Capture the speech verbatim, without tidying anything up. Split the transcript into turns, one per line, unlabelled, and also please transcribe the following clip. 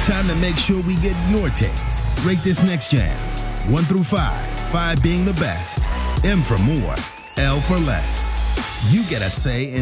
Time to make sure we get your take. Rate this next jam. One through five. Five being the best. M for more. L for less. You get a say in